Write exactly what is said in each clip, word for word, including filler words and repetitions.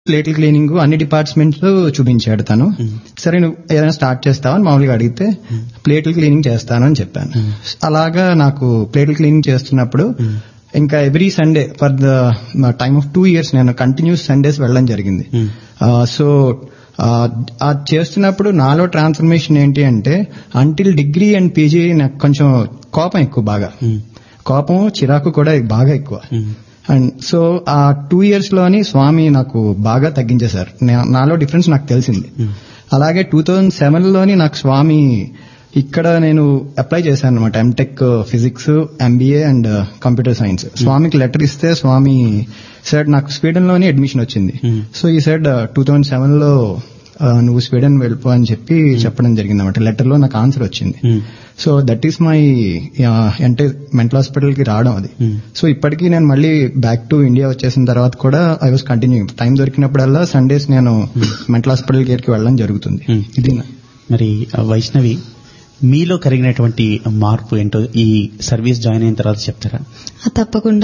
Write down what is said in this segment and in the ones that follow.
ప్లేట్ల క్లీనింగ్ అన్ని డిపార్ట్మెంట్స్ చూపించాడు తను. సరే నువ్వు ఏదైనా స్టార్ట్ చేస్తావని మామూలుగా అడిగితే ప్లేట్ల క్లీనింగ్ చేస్తాను అని చెప్పాను. అలాగా నాకు ప్లేట్ల క్లీనింగ్ చేస్తున్నప్పుడు ఇంకా every Sunday for the time of two years నేను కంటిన్యూస్ సండేస్ వెళ్ళడం జరిగింది. సో అది చేస్తున్నప్పుడు నాలో ట్రాన్స్ఫర్మేషన్ ఏంటి అంటే అంటిల్ డిగ్రీ అండ్ పీజీ నాకు కొంచెం కోపం ఎక్కువ, బాగా కోపం చిరాకు కూడా బాగా ఎక్కువ. అండ్ సో ఆ టూ ఇయర్స్ లోని స్వామి నాకు బాగా తగ్గించేశారు. నాలో డిఫరెన్స్ నాకు తెలిసింది. అలాగే టూ థౌజండ్ సెవెన్ లోని నాకు స్వామి ఇక్కడ నేను అప్లై చేశాను అనమాట, MTech physics, MBA and computer science. స్వామికి లెటర్ ఇస్తే స్వామి సైడ్ నాకు స్వీడన్ లోనే అడ్మిషన్ వచ్చింది. సో ఈ సైడ్ టూ థౌజండ్ సెవెన్ లో నువ్వు స్వీడన్ వెళ్ళిపో అని చెప్పి చెప్పడం జరిగింది అనమాట. లెటర్ లో నాకు ఆన్సర్ వచ్చింది. సో దట్ ఈస్ మై అంటే మెంటల్ హాస్పిటల్ కి రావడం అది. సో ఇప్పటికీ నేను మళ్ళీ బ్యాక్ టు ఇండియా వచ్చేసిన తర్వాత కూడా ఐ వాజ్ కంటిన్యూయింగ్. టైం దొరికినప్పుడల్లా సండేస్ నేను మెంటల్ హాస్పిటల్ కేర్కి వెళ్ళడం జరుగుతుంది. ఇది మరి వైష్ణవి, మీలో కలిగినటువంటి మార్పు ఏంటో ఈ సర్వీస్ జాయిన్ అయిన తర్వాత చెప్తారా? తప్పకుండా.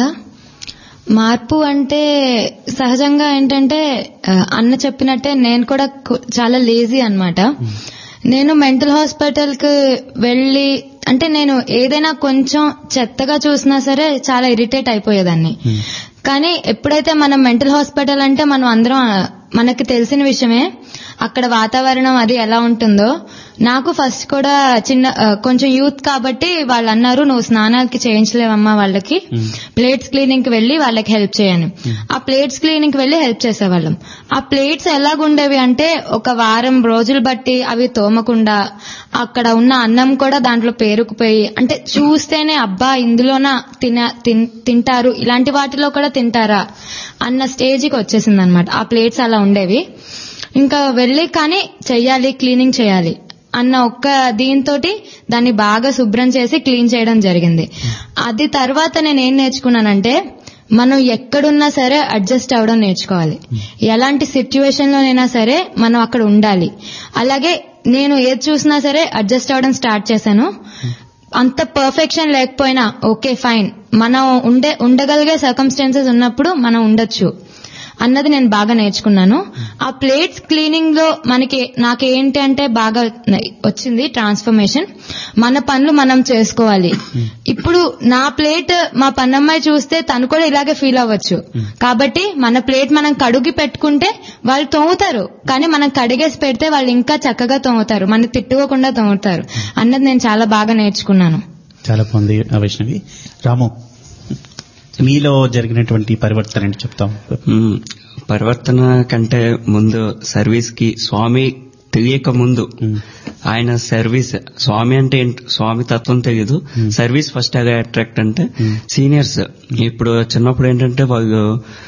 మార్పు అంటే సహజంగా ఏంటంటే అన్న చెప్పినట్టే నేను కూడా చాలా లేజీ అన్నమాట. నేను మెంటల్ హాస్పిటల్ కి వెళ్ళి అంటే నేను ఏదైనా కొంచెం చెత్తగా చూసినా సరే చాలా ఇరిటేట్ అయిపోయేదాన్ని. కానీ ఎప్పుడైతే మనం మెంటల్ హాస్పిటల్ అంటే మనం అందరం మనకి తెలిసిన విషయమే, అక్కడ వాతావరణం అది ఎలా ఉంటుందో. నాకు ఫస్ట్ కూడా చిన్న కొంచెం యూత్ కాబట్టి వాళ్ళు అన్నారు, నువ్వు స్నానాలకి చేయించలేవమ్మా వాళ్ళకి, ప్లేట్స్ క్లీనింగ్ కి వెళ్లి వాళ్ళకి హెల్ప్ చేయను. ఆ ప్లేట్స్ క్లీనింగ్ కి వెళ్లి హెల్ప్ చేసేవాళ్ళం. ఆ ప్లేట్స్ ఎలాగుండేవి అంటే ఒక వారం రోజులు బట్టి అవి తోమకుండా, అక్కడ ఉన్న అన్నం కూడా దాంట్లో పేరుకుపోయి, అంటే చూస్తేనే అబ్బా ఇందులోన తిన తింటారు ఇలాంటి వాటిలో కూడా తింటారా అన్న స్టేజ్కి వచ్చేసింది అనమాట. ఆ ప్లేట్స్ అలా ఉండేవి. ఇంకా వెళ్ళి కానీ చెయ్యాలి, క్లీనింగ్ చేయాలి అన్న ఒక్క దీంతో దాన్ని బాగా శుభ్రం చేసి క్లీన్ చేయడం జరిగింది. అది తర్వాత నేను ఏం నేర్చుకున్నానంటే మనం ఎక్కడున్నా సరే అడ్జస్ట్ అవ్వడం నేర్చుకోవాలి. ఎలాంటి సిచ్యువేషన్ లోనైనా సరే మనం అక్కడ ఉండాలి. అలాగే నేను ఏది చూసినా సరే అడ్జస్ట్ అవ్వడం స్టార్ట్ చేశాను. అంత పర్ఫెక్షన్ లేకపోయినా ఓకే ఫైన్, మనం ఉండే ఉండగలిగే సర్కమ్స్టాన్సెస్ ఉన్నప్పుడు మనం ఉండొచ్చు అన్నది నేను బాగా నేర్చుకున్నాను. ఆ ప్లేట్స్ క్లీనింగ్ లో మనకి నాకేంటి అంటే బాగా వచ్చింది ట్రాన్స్ఫర్మేషన్. మన పనులు మనం చేసుకోవాలి. ఇప్పుడు నా ప్లేట్ మా పన్నమ్మాయి చూస్తే తను కూడా ఇలాగే ఫీల్ అవ్వచ్చు. కాబట్టి మన ప్లేట్ మనం కడుగి పెట్టుకుంటే వాళ్ళు తోముతారు, కానీ మనం కడిగేసి పెడితే వాళ్ళు ఇంకా చక్కగా తోముతారు, మన తిట్టుకోకుండా తోముతారు అన్నది నేను చాలా బాగా నేర్చుకున్నాను. చాలా బాగుంది వైష్ణవి. రాము, మీలో జరిగినటువంటి పరివర్తన ఏంటి చెప్తాం? పరివర్తన కంటే ముందు సర్వీస్ కి స్వామి తెలియక ముందు ఆయన సర్వీస్, స్వామి అంటే స్వామి తత్వం తెలియదు, సర్వీస్ ఫస్ట్ అలా అట్రాక్ట్ అంటే సీనియర్స్. ఇప్పుడు చిన్నప్పుడు ఏంటంటే వాళ్ళు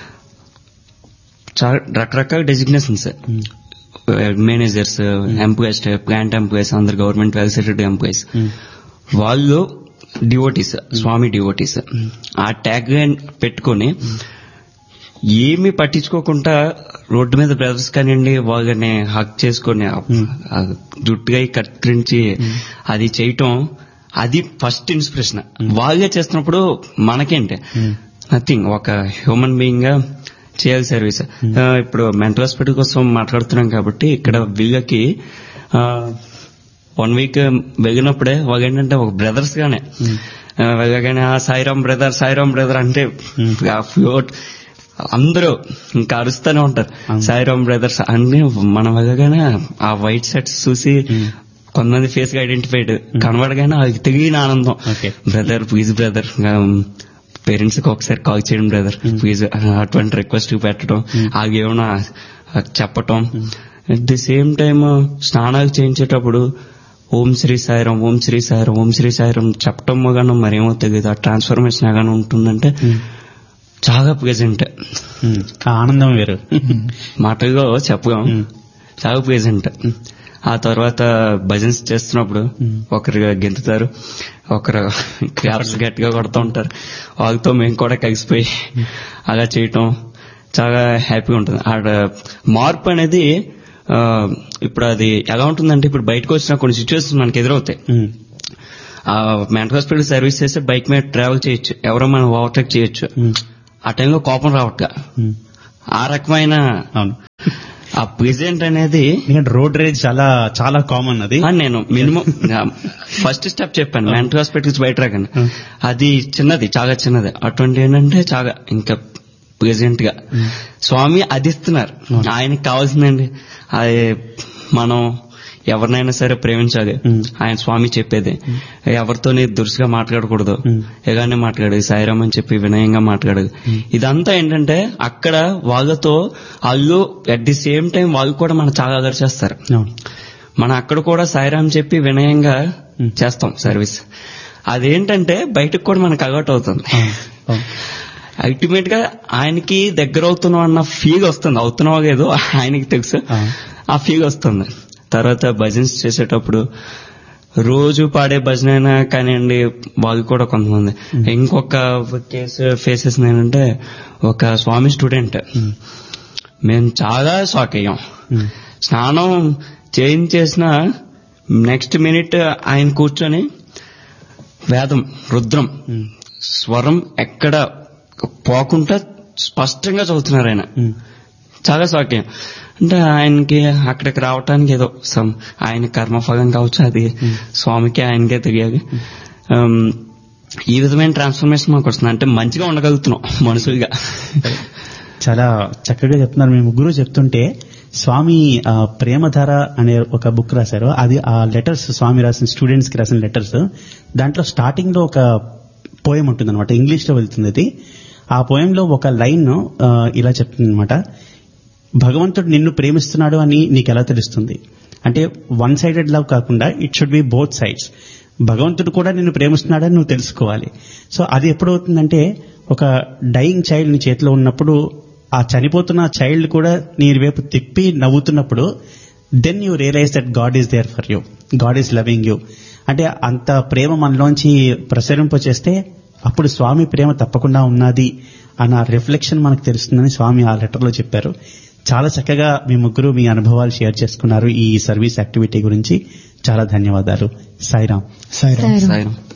రకరకాల designations, managers, employees, plant employees, అందరు గవర్నమెంట్ వెల్ సెటిల్డ్ ఎంప్లాయీస్, వాళ్ళు డివోటీస్, స్వామి డివోటీస్. ఆ ట్యాగ్ లైన్ పెట్టుకుని ఏమి పట్టించుకోకుండా రోడ్డు మీద బ్రదర్స్ కానివ్వండి వాళ్ళని హక్ చేసుకుని జుట్టుగా కత్తిరించి అది చేయటం, అది ఫస్ట్ ఇన్స్పిరేషన్. వాళ్ళే చేస్తున్నప్పుడు మనకేంటి నథింగ్, ఒక హ్యూమన్ బీయింగ్ గా చేయాలి సర్వీస్. ఇప్పుడు మెంటల్ హాస్పిటల్ కోసం మాట్లాడుతున్నాం కాబట్టి ఇక్కడ వీళ్ళకి వన్ వీక్ వెళ్ళినప్పుడే వాళ్ళు ఏంటంటే ఒక బ్రదర్స్ గానే వెళ్ళగానే సాయిరామ్ బ్రదర్ సాయిరామ్ బ్రదర్ అంటే ఫ్లోట్ అందరూ ఇంకా అరుస్తూనే ఉంటారు సాయిరామ్ బ్రదర్స్ అన్ని. మనం వెళ్ళగానే ఆ వైట్ షర్ట్స్ చూసి కొంతమంది ఫేస్ గా ఐడెంటిఫైడ్ కనబడగానే అది తెలియని ఆనందం. బ్రదర్ ప్లీజ్ బ్రదర్, పేరెంట్స్ కి ఒకసారి కాల్ చేయడం బ్రదర్ ప్లీజ్, అటువంటి రిక్వెస్ట్ పెట్టడం, ఆగేమన్నా చెప్పటం. అట్ ది సేమ్ టైమ్ స్నానాలు చేయించేటప్పుడు ఓం శ్రీ సాయిరం ఓం శ్రీ సాయిరం ఓం శ్రీ సాయిరం చెప్పటం గాను మరేమో తెలియదు. ఆ ట్రాన్స్ఫర్మేషన్ ఎలాగానే ఉంటుందంటే చాలా ప్రెజెంట్, ఆనందం వేరు, మాటల్లో చెప్పగాం, చాలా ప్రెజెంట్. ఆ తర్వాత భజన్స్ చేస్తున్నప్పుడు ఒకరు గెంతుతారు, ఒకరు క్లాప్స్ గట్టిగా కొడుతూ ఉంటారు, వాళ్ళతో మేము కూడా కలిసిపోయి అలా చేయటం చాలా హ్యాపీగా ఉంటుంది. ఆ మార్పు అనేది ఇప్పుడు అది ఎలా ఉంటుందంటే ఇప్పుడు బయటకు వచ్చిన కొన్ని సిచ్యువేషన్స్ మనకి ఎదురవుతాయి. మెంటల్ హాస్పిటల్ సర్వీస్ చేస్తే బైక్ మీద ట్రావెల్ చేయొచ్చు, ఎవరో మనం ఓవర్టేక్ చేయొచ్చు. ఆ టైంలో కోపం రావట్గా ఆ రకమైన అవును ఆ ప్రెజెంట్ అనేది ఎందుకంటే రోడ్ రేజ్ చాలా చాలా కామన్ అది. ఆ, నేను మినిమం ఫస్ట్ స్టెప్ చెప్పాను మెంటల్ హాస్పిటల్స్ బయట రాకండి, అది చిన్నది చాలా చిన్నది. అటువంటి ఏంటంటే చాలా ఇంకా ప్రెజెంట్ గా స్వామి అది ఇస్తున్నారు. ఆయనకి కావాల్సిందండి అది మనం ఎవరినైనా సరే ప్రేమించాలి. ఆయన స్వామి చెప్పేది ఎవరితోని దురుసుగా మాట్లాడకూడదు, ఎగానే మాట్లాడేది, సాయిరామ్ అని చెప్పి వినయంగా మాట్లాడేది. ఇదంతా ఏంటంటే అక్కడ వాళ్ళతో వాళ్ళు అట్ ది సేమ్ టైం వాళ్ళు కూడా మనం చాలా చేస్తారు. మనం అక్కడ కూడా సాయిరామ్ చెప్పి వినయంగా చేస్తాం సర్వీస్. అదేంటంటే బయటకు కూడా మనకు అలవాటు అవుతుంది. అల్టిమేట్ గా ఆయనకి దగ్గర అవుతున్నాం అన్న ఫీల్ వస్తుంది. అవుతున్నావా ఏదో ఆయనకి తెలుసు, ఆ ఫీల్ వస్తుంది. తర్వాత భజన్స్ చేసేటప్పుడు రోజు పాడే భజన అయినా కానివ్వండి, వాళ్ళు కూడా కొంతమంది. ఇంకొక కేసు ఫేసెస్ ఏంటంటే ఒక స్వామి స్టూడెంట్, మేము చాలా షాక్ అయ్యాం. స్నానం చేయించేసిన నెక్స్ట్ మినిట్ ఆయన కూర్చొని వేదం రుద్రం స్వరం ఎక్కడ పోకుండా స్పష్టంగా చదువుతున్నారు ఆయన. చాలా షాక్ అయ్యాం. అంటే ఆయనకి అక్కడికి రావటానికి ఏదో సమ్ ఆయన కర్మఫలం కావచ్చు, అది స్వామికి ఆయనకే తెలియాలి. ఈ విధమైన ట్రాన్స్ఫర్మేషన్ మాకు వస్తుంది. అంటే మంచిగా ఉండగలుగుతున్నాం మనుషులుగా. చాలా చక్కగా చెప్తున్నారు. మీ ముగ్గురు చెప్తుంటే స్వామి ప్రేమధార అనే ఒక బుక్ రాశారు. అది ఆ లెటర్స్ స్వామి రాసిన స్టూడెంట్స్ కి రాసిన లెటర్స్. దాంట్లో స్టార్టింగ్ లో ఒక పోయం ఉంటుంది అనమాట, ఇంగ్లీష్ లో వెళ్తుంది అది. ఆ పోయంలో ఒక లైన్ ఇలా చెప్తుంది అనమాట, భగవంతుడు నిన్ను ప్రేమిస్తున్నాడు అని నీకు ఎలా తెలుస్తుంది అంటే వన్ సైడెడ్ లవ్ కాకుండా it should be both sides. భగవంతుడు కూడా నిన్ను ప్రేమిస్తున్నాడని నువ్వు తెలుసుకోవాలి. సో అది ఎప్పుడవుతుందంటే ఒక డైయింగ్ చైల్డ్ నీ చేతిలో ఉన్నప్పుడు ఆ చనిపోతున్న చైల్డ్ కూడా నీ వైపు తిప్పి నవ్వుతున్నప్పుడు then you realise that God is there for you, God is loving you. అంటే అంత ప్రేమ మనలోంచి ప్రసరింపచేస్తే అప్పుడు స్వామి ప్రేమ తప్పకుండా ఉన్నది అన్న రిఫ్లెక్షన్ మనకు తెలుస్తుందని స్వామి ఆ లెటర్లో చెప్పారు. చాలా చక్కగా మీ ముగ్గురు మీ అనుభవాలు షేర్ చేసుకున్నారు ఈ సర్వీస్ యాక్టివిటీ గురించి. చాలా ధన్యవాదాలు. సాయిరామ్. సాయిరామ్. సాయిరామ్.